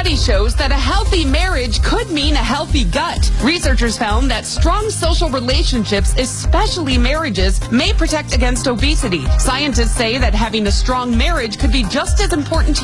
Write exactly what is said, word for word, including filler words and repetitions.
study shows that a healthy marriage could mean a healthy gut. Researchers found that strong social relationships, especially marriages, may protect against obesity. Scientists say that having a strong marriage could be just as important to